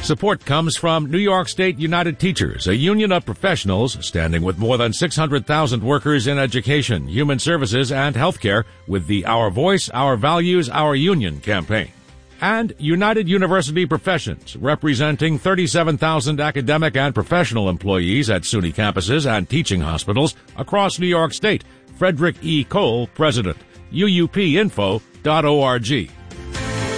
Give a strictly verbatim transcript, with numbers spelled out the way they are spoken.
Support comes from New York State United Teachers, a union of professionals standing with more than six hundred thousand workers in education, human services, and healthcare with the Our Voice, Our Values, Our Union campaign. And United University Professions, representing thirty-seven thousand academic and professional employees at SUNY campuses and teaching hospitals across New York State. Frederick E. Cole, President. U U P info dot org.